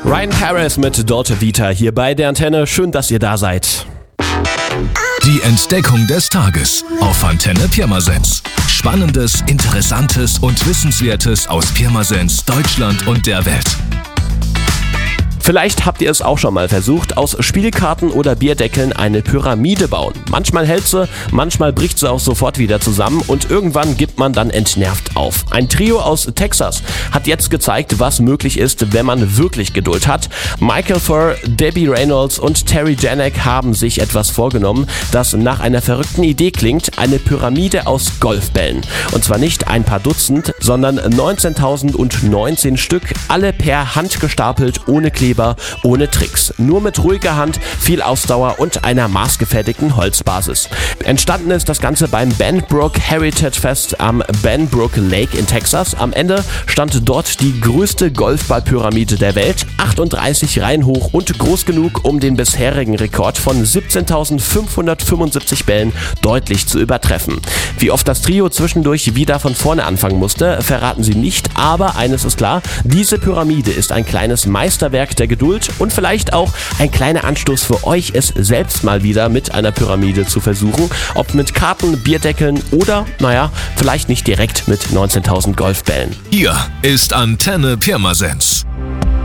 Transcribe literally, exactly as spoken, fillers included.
Ryan Paris mit Dolce Vita hier bei der Antenne. Schön, dass ihr da seid. Die Entdeckung des Tages auf Antenne Pirmasens. Spannendes, Interessantes und Wissenswertes aus Pirmasens, Deutschland und der Welt. Vielleicht habt ihr es auch schon mal versucht, aus Spielkarten oder Bierdeckeln eine Pyramide bauen. Manchmal hält sie, manchmal bricht sie auch sofort wieder zusammen und irgendwann gibt man dann entnervt auf. Ein Trio aus Texas hat jetzt gezeigt, was möglich ist, wenn man wirklich Geduld hat. Michael Furr, Debbie Reynolds und Terry Janek haben sich etwas vorgenommen, das nach einer verrückten Idee klingt: eine Pyramide aus Golfbällen. Und zwar nicht ein paar Dutzend, sondern neunzehntausendneunzehn Stück, alle per Hand gestapelt, ohne Kleber, ohne Tricks. Nur mit ruhiger Hand, viel Ausdauer und einer maßgefertigten Holzbasis. Entstanden ist das Ganze beim Benbrook Heritage Fest am Benbrook Lake in Texas. Am Ende stand dort die größte Golfballpyramide der Welt, achtunddreißig Reihen hoch und groß genug, um den bisherigen Rekord von siebzehntausendfünfhundertfünfundsiebzig Bällen deutlich zu übertreffen. Wie oft das Trio zwischendurch wieder von vorne anfangen musste, verraten sie nicht, aber eines ist klar: diese Pyramide ist ein kleines Meisterwerk der Geduld und vielleicht auch ein kleiner Anstoß für euch, es selbst mal wieder mit einer Pyramide zu versuchen. Ob mit Karten, Bierdeckeln oder, naja, vielleicht nicht direkt mit neunzehntausend Golfbällen. Hier ist Antenne Pirmasens.